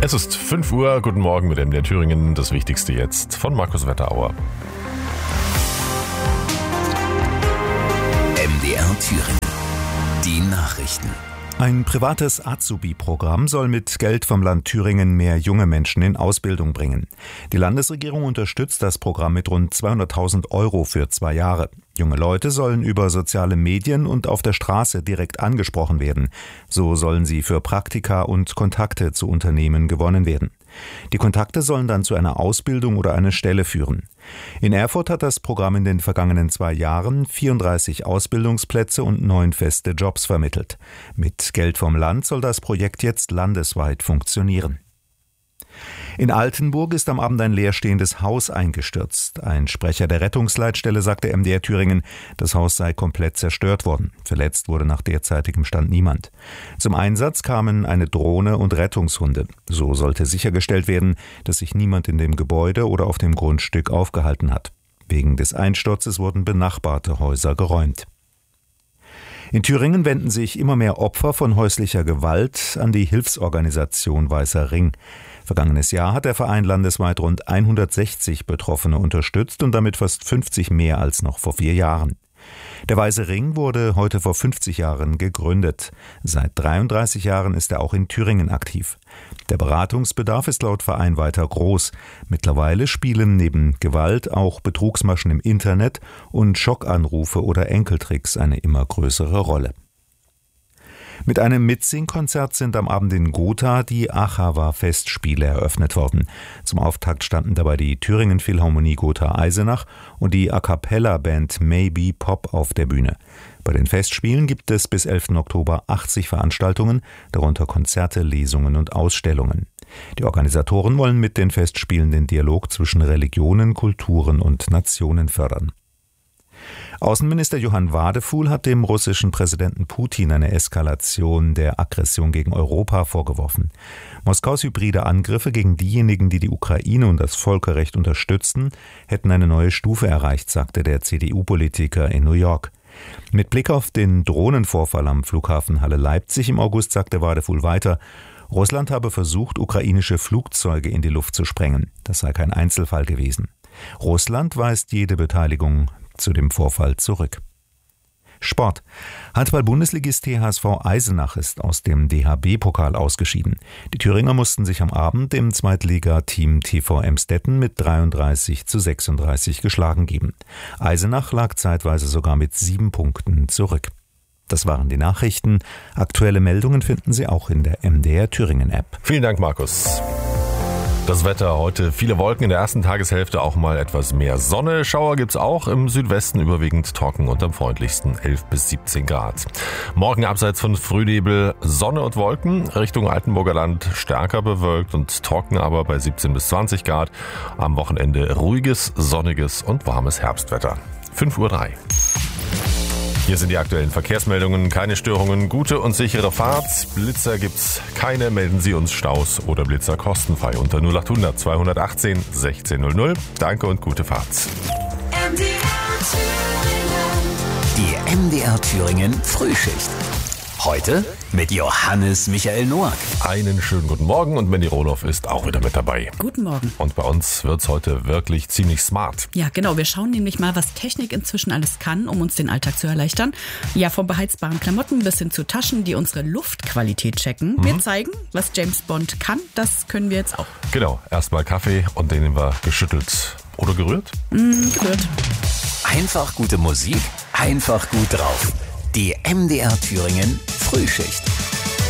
Es ist 5 Uhr, guten Morgen mit MDR Thüringen, das Wichtigste jetzt von Markus Wetterauer. MDR Thüringen, die Nachrichten. Ein privates Azubi-Programm soll mit Geld vom Land Thüringen mehr junge Menschen in Ausbildung bringen. Die Landesregierung unterstützt das Programm mit rund 200.000 € für 2 Jahre. Junge Leute sollen über soziale Medien und auf der Straße direkt angesprochen werden. So sollen sie für Praktika und Kontakte zu Unternehmen gewonnen werden. Die Kontakte sollen dann zu einer Ausbildung oder einer Stelle führen. In Erfurt hat das Programm in den vergangenen 2 Jahren 34 Ausbildungsplätze und 9 feste Jobs vermittelt. Mit Geld vom Land soll das Projekt jetzt landesweit funktionieren. In Altenburg ist am Abend ein leerstehendes Haus eingestürzt. Ein Sprecher der Rettungsleitstelle sagte MDR Thüringen, das Haus sei komplett zerstört worden. Verletzt wurde nach derzeitigem Stand niemand. Zum Einsatz kamen eine Drohne und Rettungshunde. So sollte sichergestellt werden, dass sich niemand in dem Gebäude oder auf dem Grundstück aufgehalten hat. Wegen des Einsturzes wurden benachbarte Häuser geräumt. In Thüringen wenden sich immer mehr Opfer von häuslicher Gewalt an die Hilfsorganisation Weißer Ring. Vergangenes Jahr hat der Verein landesweit rund 160 Betroffene unterstützt und damit fast 50 mehr als noch vor 4 Jahren. Der Weiße Ring wurde heute vor 50 Jahren gegründet. Seit 33 Jahren ist er auch in Thüringen aktiv. Der Beratungsbedarf ist laut Verein weiter groß. Mittlerweile spielen neben Gewalt auch Betrugsmaschen im Internet und Schockanrufe oder Enkeltricks eine immer größere Rolle. Mit einem Mitsingkonzert sind am Abend in Gotha die Achawa-Festspiele eröffnet worden. Zum Auftakt standen dabei die Thüringen Philharmonie Gotha-Eisenach und die A-Cappella-Band Maybe Pop auf der Bühne. Bei den Festspielen gibt es bis 11. Oktober 80 Veranstaltungen, darunter Konzerte, Lesungen und Ausstellungen. Die Organisatoren wollen mit den Festspielen den Dialog zwischen Religionen, Kulturen und Nationen fördern. Außenminister Johann Wadefuhl hat dem russischen Präsidenten Putin eine Eskalation der Aggression gegen Europa vorgeworfen. Moskaus hybride Angriffe gegen diejenigen, die die Ukraine und das Völkerrecht unterstützen, hätten eine neue Stufe erreicht, sagte der CDU-Politiker in New York. Mit Blick auf den Drohnenvorfall am Flughafen Halle-Leipzig im August sagte Wadefuhl weiter, Russland habe versucht, ukrainische Flugzeuge in die Luft zu sprengen. Das sei kein Einzelfall gewesen. Russland weist jede Beteiligung zu dem Vorfall zurück. Sport. Handball-Bundesligist THSV Eisenach ist aus dem DHB-Pokal ausgeschieden. Die Thüringer mussten sich am Abend dem Zweitligateam TV Emstetten mit 33:36 geschlagen geben. Eisenach lag zeitweise sogar mit 7 Punkten zurück. Das waren die Nachrichten. Aktuelle Meldungen finden Sie auch in der MDR Thüringen App. Vielen Dank, Markus. Das Wetter heute, viele Wolken, in der ersten Tageshälfte auch mal etwas mehr Sonne. Schauer gibt's auch, im Südwesten überwiegend trocken und am freundlichsten 11 bis 17 Grad. Morgen abseits von Frühnebel Sonne und Wolken, Richtung Altenburger Land stärker bewölkt und trocken, aber bei 17 bis 20 Grad. Am Wochenende ruhiges, sonniges und warmes Herbstwetter. 5:03 Uhr. Hier sind die aktuellen Verkehrsmeldungen. Keine Störungen, gute und sichere Fahrt. Blitzer gibt's keine. Melden Sie uns Staus oder Blitzer kostenfrei unter 0800 218 1600. Danke und gute Fahrt. Die MDR Thüringen Frühschicht. Heute mit Johannes Michael Noack. Einen schönen guten Morgen und Mandy Rohloff ist auch wieder mit dabei. Guten Morgen. Und bei uns wird's heute wirklich ziemlich smart. Ja, genau. Wir schauen nämlich mal, was Technik inzwischen alles kann, um uns den Alltag zu erleichtern. Ja, von beheizbaren Klamotten bis hin zu Taschen, die unsere Luftqualität checken. Wir zeigen, was James Bond kann. Das können wir jetzt auch. Genau. Erstmal Kaffee und den nehmen wir geschüttelt oder gerührt? Gerührt. Einfach gute Musik, einfach gut drauf. Die MDR Thüringen Frühschicht.